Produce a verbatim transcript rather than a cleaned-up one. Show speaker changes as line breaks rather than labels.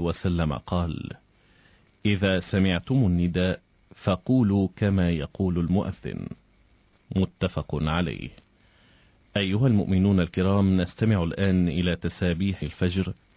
وسلم قال: إذا سمعتم النداء فقولوا كما يقول المؤذن. متفق عليه. أيها المؤمنون الكرام، نستمع الآن إلى تسابيح الفجر